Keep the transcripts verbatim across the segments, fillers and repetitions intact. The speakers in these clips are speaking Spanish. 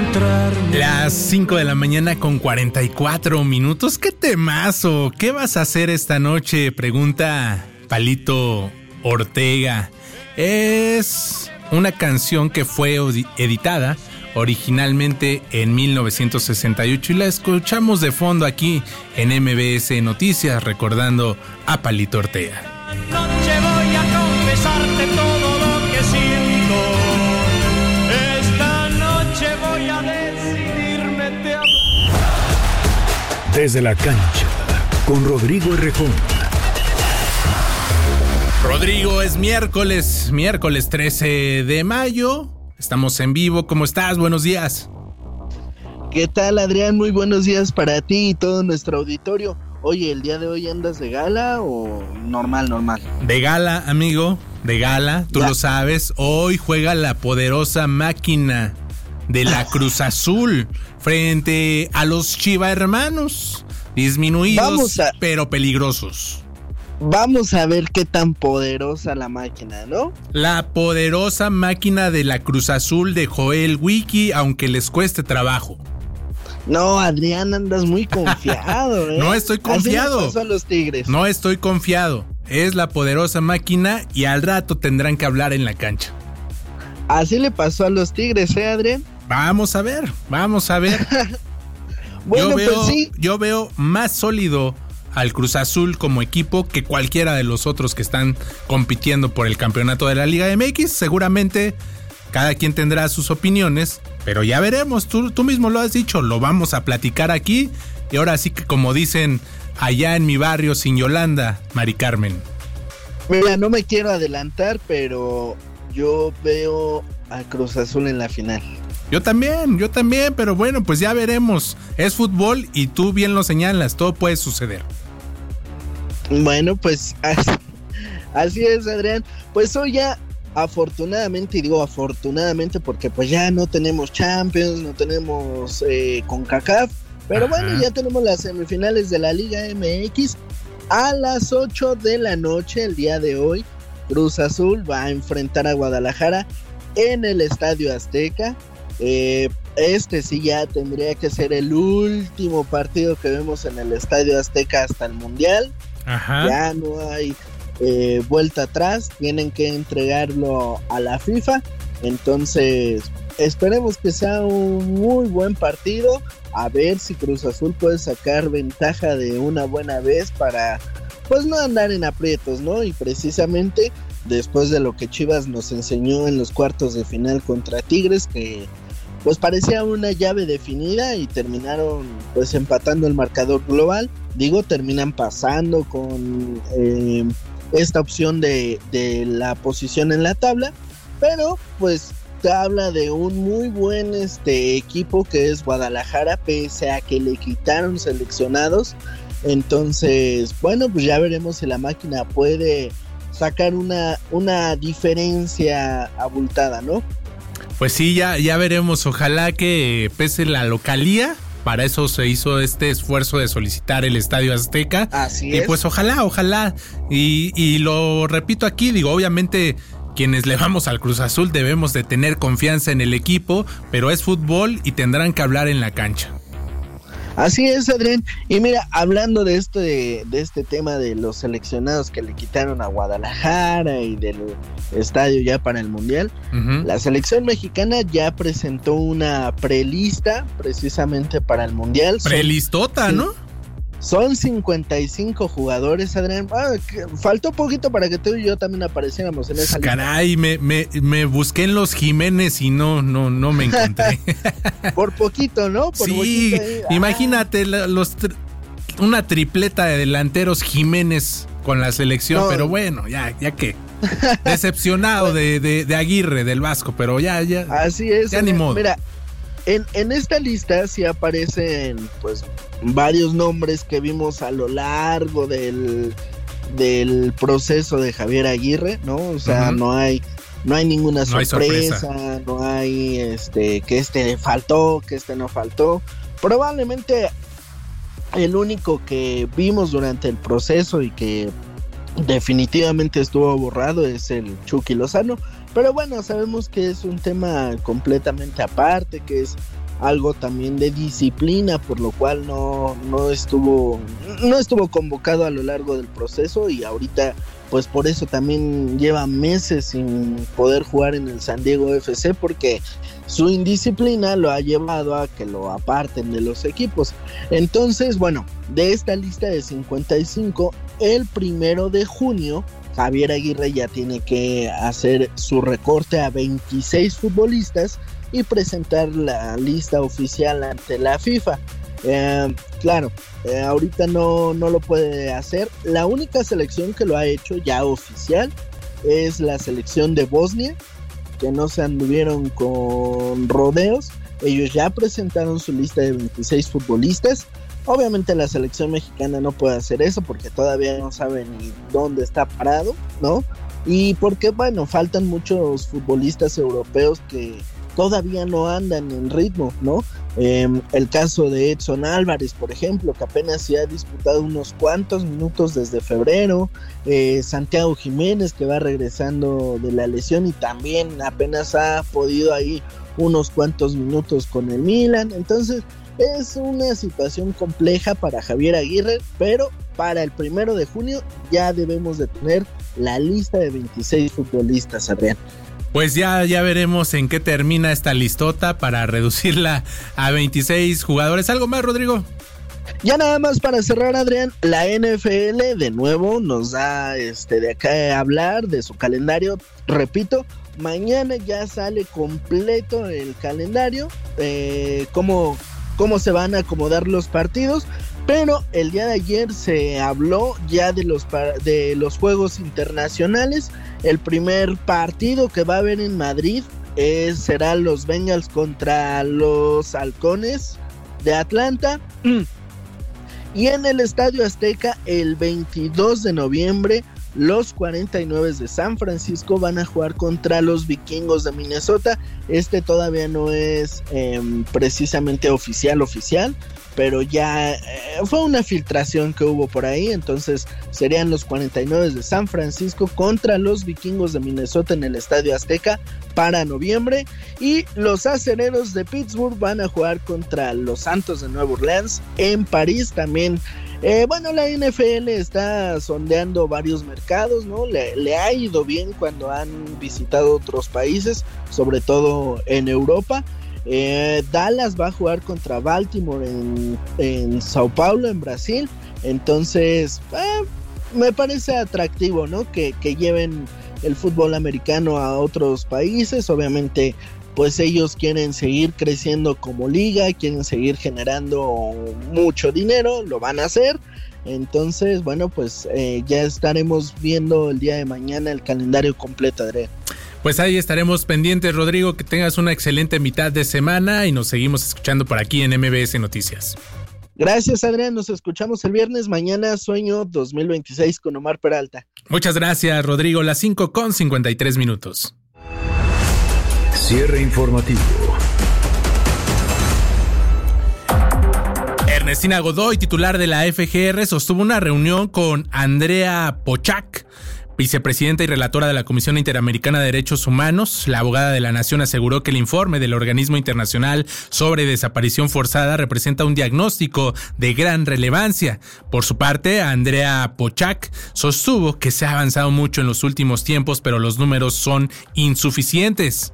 encontrarme. Las cinco de la mañana con cuarenta y cuatro minutos. ¿Qué temazo? ¿Qué vas a hacer esta noche? Pregunta Palito Ortega. Es una canción que fue editada originalmente en mil novecientos sesenta y ocho y la escuchamos de fondo aquí en M B S Noticias, recordando a Palito Ortega. Esta noche voy a confesarte todo lo que siento. Esta noche voy a decidirme te amo. Desde la cancha, con Rodrigo Errejón. Rodrigo, es miércoles, miércoles trece de mayo. Estamos en vivo. ¿Cómo estás? Buenos días. ¿Qué tal, Adrián? Muy buenos días para ti y todo nuestro auditorio. Oye, ¿el día de hoy andas de gala o normal, normal? De gala, amigo, de gala, tú ya lo sabes. Hoy juega la poderosa máquina de la Cruz Azul frente a los Chiva Hermanos, disminuidos a... pero peligrosos. Vamos a ver qué tan poderosa la máquina, ¿no? La poderosa máquina de la Cruz Azul de Joel Wiki, aunque les cueste trabajo. No, Adrián, andas muy confiado, ¿eh? No estoy confiado. Así le pasó a los Tigres. No estoy confiado. Es la poderosa máquina y al rato tendrán que hablar en la cancha. Así le pasó a los Tigres, ¿eh, Adrián? Vamos a ver, vamos a ver. Bueno, yo veo, pues sí. Yo veo más sólido al Cruz Azul como equipo que cualquiera de los otros que están compitiendo por el campeonato de la Liga M X. Seguramente cada quien tendrá sus opiniones, pero ya veremos. Tú, tú mismo lo has dicho, lo vamos a platicar aquí. Y ahora sí que, como dicen allá en mi barrio sin Yolanda, Mari Carmen. Mira, no me quiero adelantar, pero yo veo a Cruz Azul en la final. Yo también, yo también, pero bueno, pues ya veremos. Es fútbol y tú bien lo señalas, todo puede suceder. Bueno, pues así, así es, Adrián. Pues hoy ya, afortunadamente, y digo afortunadamente porque pues ya no tenemos Champions, no tenemos eh, CONCACAF, pero Ajá. bueno, ya tenemos las semifinales de la Liga M X. A las ocho de la noche, el día de hoy, Cruz Azul va a enfrentar a Guadalajara en el Estadio Azteca. Eh, este sí ya tendría que ser el último partido que vemos en el Estadio Azteca hasta el Mundial. Ajá. Ya no hay eh, vuelta atrás, tienen que entregarlo a la FIFA. Entonces esperemos que sea un muy buen partido, a ver si Cruz Azul puede sacar ventaja de una buena vez para pues no andar en aprietos, ¿no? Y precisamente después de lo que Chivas nos enseñó en los cuartos de final contra Tigres, que pues parecía una llave definida y terminaron pues empatando el marcador global. Digo, terminan pasando con eh, esta opción de, de la posición en la tabla, pero pues te habla de un muy buen este equipo que es Guadalajara, pese a que le quitaron seleccionados. Entonces, bueno, pues ya veremos si la máquina puede sacar una, una diferencia abultada, ¿no? Pues sí, ya, ya veremos. Ojalá que pese la localía. Para eso se hizo este esfuerzo de solicitar el Estadio Azteca. Así y es. pues ojalá, ojalá. Y, y lo repito aquí, digo, obviamente quienes le vamos al Cruz Azul debemos de tener confianza en el equipo, pero es fútbol y tendrán que hablar en la cancha. Así es, Adrián. Y mira, hablando de este, de, de este tema de los seleccionados que le quitaron a Guadalajara y del estadio ya para el Mundial, uh-huh. La selección mexicana ya presentó una prelista precisamente para el Mundial. Prelistota, son, ¿no? Son cincuenta y cinco jugadores, Adrián. Ah, faltó poquito para que tú y yo también apareciéramos en esa lista. Caray, me, me, me busqué en los Jiménez y no, no, no me encontré. Por poquito, ¿no? Por sí, poquito ahí. Imagínate ah. los una tripleta de delanteros Jiménez con la selección, no. Pero bueno, ya, ya que decepcionado de, de, de Aguirre, del Vasco, pero ya, ya. Así es. Ya ni modo. Mira, en, en esta lista sí aparecen, pues, varios nombres que vimos a lo largo del, del proceso de Javier Aguirre, ¿no? O sea, uh-huh. no hay no hay ninguna sorpresa, no hay, sorpresa. No hay este que este faltó, que este no faltó. Probablemente el único que vimos durante el proceso y que definitivamente estuvo borrado es el Chucky Lozano, pero bueno, sabemos que es un tema completamente aparte, que es algo también de disciplina, por lo cual no, no estuvo no estuvo convocado a lo largo del proceso, y ahorita pues por eso también lleva meses sin poder jugar en el San Diego F C, porque su indisciplina lo ha llevado a que lo aparten de los equipos. Entonces, bueno, de esta lista de cincuenta y cinco, el primero de junio Javier Aguirre ya tiene que hacer su recorte a veintiséis futbolistas y presentar la lista oficial ante la FIFA. Eh, claro, eh, ahorita no, no lo puede hacer. La única selección que lo ha hecho ya oficial es la selección de Bosnia, que no se anduvieron con rodeos. Ellos ya presentaron su lista de veintiséis futbolistas. Obviamente la selección mexicana no puede hacer eso porque todavía no sabe ni dónde está parado, ¿no? Y porque, bueno, faltan muchos futbolistas europeos que todavía no andan en ritmo, ¿no? Eh, el caso de Edson Álvarez, por ejemplo, que apenas se ha disputado unos cuantos minutos desde febrero. eh, Santiago Jiménez, que va regresando de la lesión y también apenas ha podido ahí unos cuantos minutos con el Milan. Entonces es una situación compleja para Javier Aguirre, pero para el primero de junio ya debemos de tener la lista de veintiséis futbolistas, Adrián. Pues ya, ya veremos en qué termina esta listota para reducirla a veintiséis jugadores. ¿Algo más, Rodrigo? Ya nada más para cerrar, Adrián, la N F L de nuevo nos da este de acá a hablar de su calendario. Repito, mañana ya sale completo el calendario, eh, cómo, cómo se van a acomodar los partidos. Pero el día de ayer se habló ya de los, de los juegos internacionales. El primer partido que va a haber en Madrid es, será los Bengals contra los Halcones de Atlanta. Y en el Estadio Azteca el veintidós de noviembre los cuarenta y nueve de San Francisco van a jugar contra los Vikingos de Minnesota. Este todavía no es eh, precisamente oficial oficial, pero ya eh, fue una filtración que hubo por ahí. Entonces serían los cuarenta y nueve de San Francisco contra los Vikingos de Minnesota en el Estadio Azteca para noviembre, y los Acereros de Pittsburgh van a jugar contra los Santos de Nueva Orleans en París también. Eh, bueno, la N F L está sondeando varios mercados, ¿no? Le, le ha ido bien cuando han visitado otros países, sobre todo en Europa. Eh, Dallas va a jugar contra Baltimore en, en Sao Paulo, en Brasil. Entonces, eh, me parece atractivo, ¿no? Que, que lleven el fútbol americano a otros países. Obviamente, pues ellos quieren seguir creciendo como liga, quieren seguir generando mucho dinero, lo van a hacer. Entonces, bueno, pues eh, ya estaremos viendo el día de mañana el calendario completo, Adrián. Pues ahí estaremos pendientes, Rodrigo, que tengas una excelente mitad de semana y nos seguimos escuchando por aquí en M B S Noticias. Gracias, Adrián, nos escuchamos el viernes. Mañana Sueño dos mil veintiséis con Omar Peralta. Muchas gracias, Rodrigo. Las cinco con cincuenta y tres minutos. Cierre informativo. Ernestina Godoy, titular de la F G R, sostuvo una reunión con Andrea Pochack, vicepresidenta y relatora de la Comisión Interamericana de Derechos Humanos. La abogada de la Nación aseguró que el informe del Organismo Internacional sobre Desaparición Forzada representa un diagnóstico de gran relevancia. Por su parte, Andrea Pochack sostuvo que se ha avanzado mucho en los últimos tiempos, pero los números son insuficientes.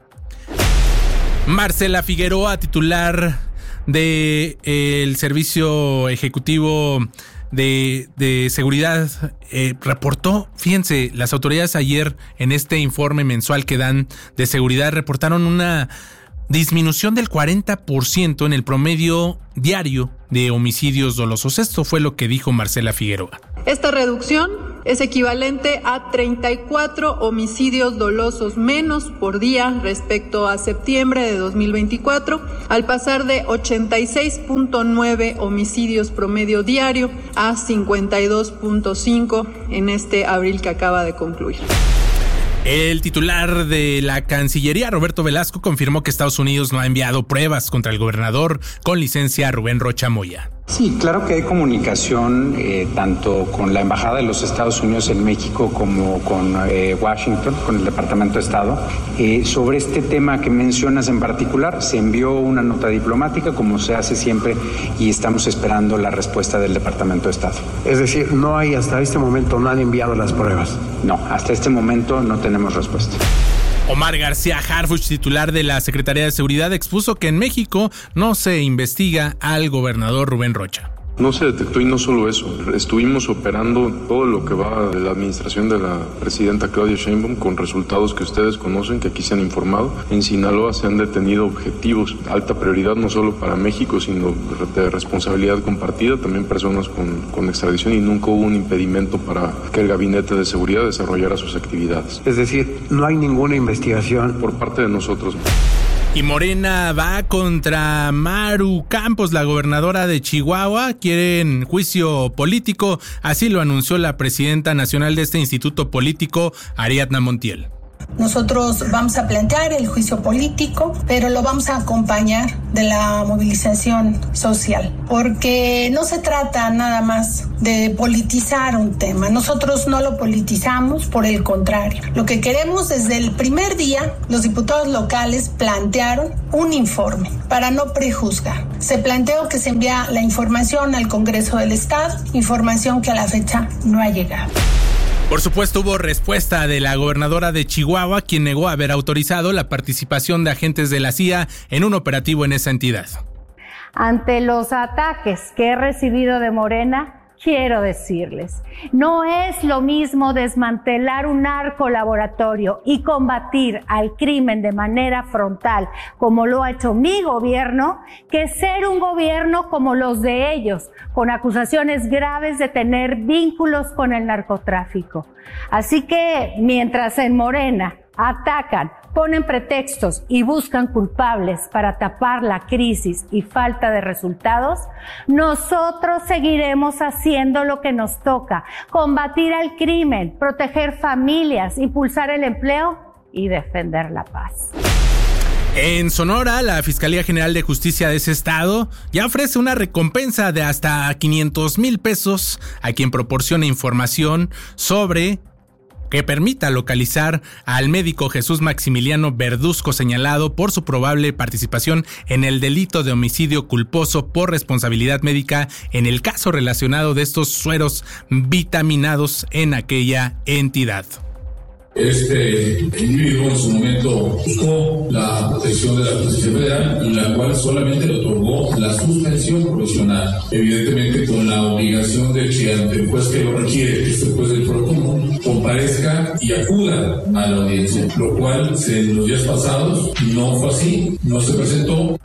Marcela Figueroa, titular del de, eh, Servicio Ejecutivo de, de Seguridad, eh, reportó, fíjense, las autoridades ayer en este informe mensual que dan de seguridad reportaron una disminución del cuarenta por ciento en el promedio diario de homicidios dolosos. Esto fue lo que dijo Marcela Figueroa. Esta reducción es equivalente a treinta y cuatro homicidios dolosos menos por día respecto a septiembre de dos mil veinticuatro, al pasar de ochenta y seis punto nueve homicidios promedio diario a cincuenta y dos punto cinco en este abril que acaba de concluir. El titular de la Cancillería, Roberto Velasco, confirmó que Estados Unidos no ha enviado pruebas contra el gobernador con licencia Rubén Rocha Moya. Sí, claro que hay comunicación eh, tanto con la Embajada de los Estados Unidos en México como con eh, Washington, con el Departamento de Estado. Eh, sobre este tema que mencionas en particular, se envió una nota diplomática, como se hace siempre, y estamos esperando la respuesta del Departamento de Estado. Es decir, no hay hasta este momento, no han enviado las pruebas. No, hasta este momento no tenemos respuesta. Omar García Harfuch, titular de la Secretaría de Seguridad, expuso que en México no se investiga al gobernador Rubén Rocha. No se detectó, y no solo eso, estuvimos operando todo lo que va de la administración de la presidenta Claudia Sheinbaum con resultados que ustedes conocen, que aquí se han informado. En Sinaloa se han detenido objetivos de alta prioridad, no solo para México, sino de responsabilidad compartida, también personas con, con extradición, y nunca hubo un impedimento para que el Gabinete de Seguridad desarrollara sus actividades. Es decir, no hay ninguna investigación por parte de nosotros. Y Morena va contra Maru Campos, la gobernadora de Chihuahua. Quieren juicio político, así lo anunció la presidenta nacional de este instituto político, Ariadna Montiel. Nosotros vamos a plantear el juicio político, pero lo vamos a acompañar de la movilización social, porque no se trata nada más de politizar un tema. Nosotros no lo politizamos, por el contrario. Lo que queremos desde el primer día, los diputados locales plantearon un informe para no prejuzgar. Se planteó que se envía la información al Congreso del Estado, información que a la fecha no ha llegado. Por supuesto, hubo respuesta de la gobernadora de Chihuahua, quien negó haber autorizado la participación de agentes de la C I A en un operativo en esa entidad. Ante los ataques que he recibido de Morena, quiero decirles, no es lo mismo desmantelar un narcolaboratorio y combatir al crimen de manera frontal, como lo ha hecho mi gobierno, que ser un gobierno como los de ellos, con acusaciones graves de tener vínculos con el narcotráfico. Así que, mientras en Morena atacan, ponen pretextos y buscan culpables para tapar la crisis y falta de resultados, nosotros seguiremos haciendo lo que nos toca: combatir al crimen, proteger familias, impulsar el empleo y defender la paz. En Sonora, la Fiscalía General de Justicia de ese estado ya ofrece una recompensa de hasta quinientos mil pesos a quien proporcione información sobre que permita localizar al médico Jesús Maximiliano Verduzco, señalado por su probable participación en el delito de homicidio culposo por responsabilidad médica en el caso relacionado de estos sueros vitaminados en aquella entidad. Este individuo en su momento buscó la protección de la justicia federal, y la cual solamente le otorgó la suspensión provisional, evidentemente con la obligación de que ante el juez que lo requiere, que es el juez del prójimo, comparezca y acuda a la audiencia, lo cual en los días pasados no fue así, no se presentó.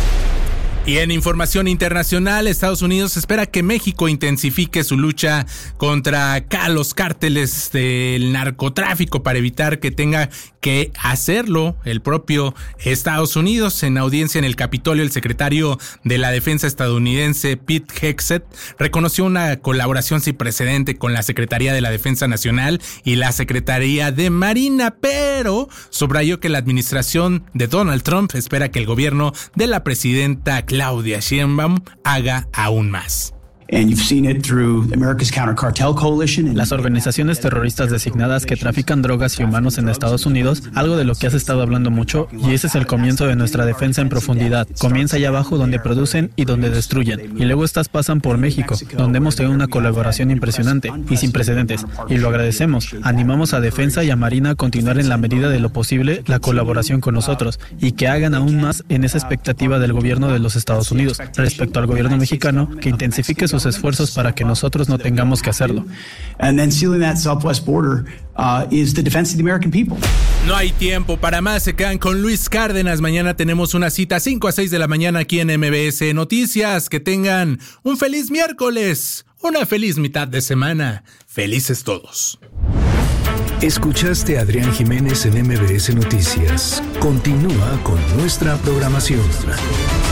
Y en información internacional, Estados Unidos espera que México intensifique su lucha contra los cárteles del narcotráfico para evitar que tenga que hacerlo el propio Estados Unidos. En audiencia en el Capitolio, el secretario de la Defensa estadounidense, Pete Hegseth, reconoció una colaboración sin precedente con la Secretaría de la Defensa Nacional y la Secretaría de Marina, pero subrayó que la administración de Donald Trump espera que el gobierno de la presidenta Claudia Sheinbaum haga aún más. Las organizaciones terroristas designadas que trafican drogas y humanos en Estados Unidos, algo de lo que has estado hablando mucho, y ese es el comienzo de nuestra defensa en profundidad. Comienza allá abajo, donde producen y donde destruyen. Y luego estas pasan por México, donde hemos tenido una colaboración impresionante y sin precedentes. Y lo agradecemos. Animamos a Defensa y a Marina a continuar en la medida de lo posible la colaboración con nosotros, y que hagan aún más en esa expectativa del gobierno de los Estados Unidos respecto al gobierno mexicano, que intensifique sus esfuerzos para que nosotros no tengamos que hacerlo. No hay tiempo para más, se quedan con Luis Cárdenas. Mañana tenemos una cita cinco a seis de la mañana aquí en M B S Noticias. Que tengan un feliz miércoles, una feliz mitad de semana. Felices todos. Escuchaste a Adrián Jiménez en M B S Noticias. Continúa con nuestra programación.